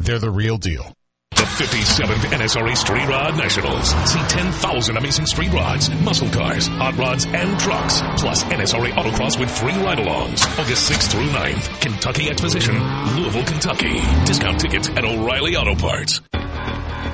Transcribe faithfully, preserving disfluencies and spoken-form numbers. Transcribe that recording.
They're the real deal. The fifty-seventh N S R A Street Rod Nationals. See ten thousand amazing street rods, muscle cars, hot rods, and trucks. Plus N S R A Autocross with free ride-alongs. August sixth through ninth. Kentucky Exposition, Louisville, Kentucky. Discount tickets at O'Reilly Auto Parts.